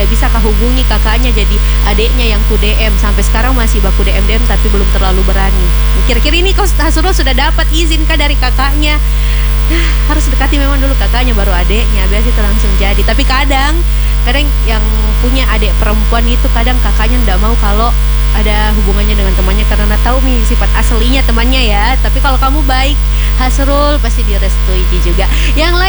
tidak bisa hubungi kakaknya, jadi adiknya yang ku DM. Sampai sekarang masih baku DM tapi belum terlalu berani. Kira-kira ini kau Hasrul sudah dapat izin kah dari kakaknya? Harus dekati memang dulu kakaknya baru adiknya, biasa itu langsung jadi. Tapi kadang yang punya adik perempuan itu kadang kakaknya ndak mau kalau ada hubungannya dengan temannya karena tahu nih sifat aslinya temannya ya. Tapi kalau kamu baik Hasrul pasti direstui juga. Yang lain